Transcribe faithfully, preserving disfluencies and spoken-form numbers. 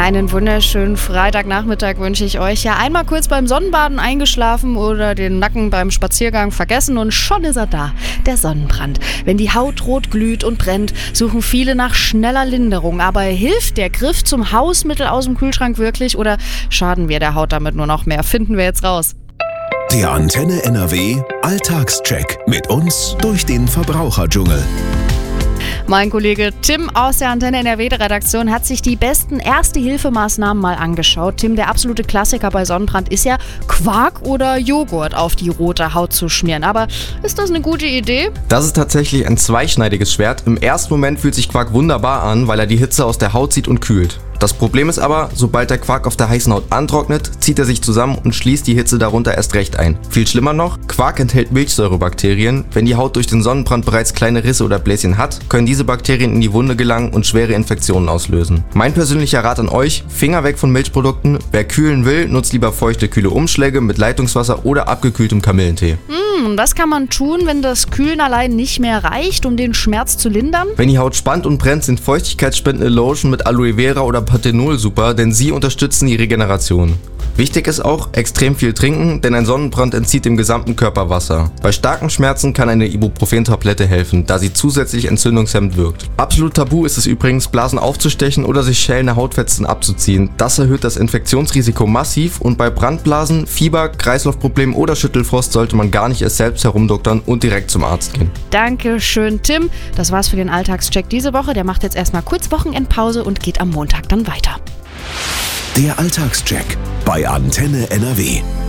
Einen wunderschönen Freitagnachmittag wünsche ich euch. Ja, einmal kurz beim Sonnenbaden eingeschlafen oder den Nacken beim Spaziergang vergessen und schon ist er da, der Sonnenbrand. Wenn die Haut rot glüht und brennt, suchen viele nach schneller Linderung. Aber hilft der Griff zum Hausmittel aus dem Kühlschrank wirklich oder schaden wir der Haut damit nur noch mehr? Finden wir jetzt raus. Der Antenne N R W Alltagscheck mit uns durch den Verbraucherdschungel. Mein Kollege Tim aus der Antenne N R W-Redaktion hat sich die besten Erste-Hilfe-Maßnahmen mal angeschaut. Tim, der absolute Klassiker bei Sonnenbrand ist ja, Quark oder Joghurt auf die rote Haut zu schmieren. Aber ist das eine gute Idee? Das ist tatsächlich ein zweischneidiges Schwert. Im ersten Moment fühlt sich Quark wunderbar an, weil er die Hitze aus der Haut zieht und kühlt. Das Problem ist aber, sobald der Quark auf der heißen Haut antrocknet, zieht er sich zusammen und schließt die Hitze darunter erst recht ein. Viel schlimmer noch, Quark enthält Milchsäurebakterien. Wenn die Haut durch den Sonnenbrand bereits kleine Risse oder Bläschen hat, können diese Bakterien in die Wunde gelangen und schwere Infektionen auslösen. Mein persönlicher Rat an euch, Finger weg von Milchprodukten. Wer kühlen will, nutzt lieber feuchte, kühle Umschläge mit Leitungswasser oder abgekühltem Kamillentee. Hm, was kann man tun, wenn das Kühlen allein nicht mehr reicht, um den Schmerz zu lindern? Wenn die Haut spannt und brennt, sind feuchtigkeitsspendende Lotion mit Aloe Vera oder Panthenol super, denn sie unterstützen die Regeneration. Wichtig ist auch, extrem viel trinken, denn ein Sonnenbrand entzieht dem gesamten Körper Wasser. Bei starken Schmerzen kann eine Ibuprofen-Tablette helfen, da sie zusätzlich entzündungshemmend wirkt. Absolut tabu ist es übrigens, Blasen aufzustechen oder sich schälende Hautfetzen abzuziehen. Das erhöht das Infektionsrisiko massiv und bei Brandblasen, Fieber, Kreislaufproblemen oder Schüttelfrost sollte man gar nicht erst selbst herumdoktern und direkt zum Arzt gehen. Dankeschön, Tim. Das war's für den Alltagscheck diese Woche. Der macht jetzt erstmal kurz Wochenendpause und geht am Montag dann weiter. Der Alltagscheck bei Antenne N R W.